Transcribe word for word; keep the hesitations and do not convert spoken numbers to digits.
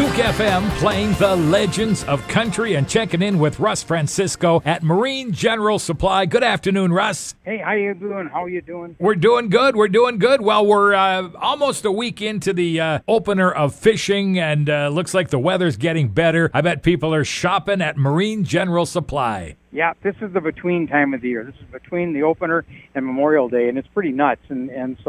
Oak F M playing the legends of country and checking in with Russ Francisco at Marine General Supply. Good afternoon, Russ. Hey, how you doing? How you doing? We're doing good. We're doing good. Well, we're uh, almost a week into the uh, opener of fishing, and uh, looks like the weather's getting better. I bet people are shopping at Marine General Supply. Yeah, this is the between time of the year. This is between the opener and Memorial Day, and it's pretty nuts. And, and so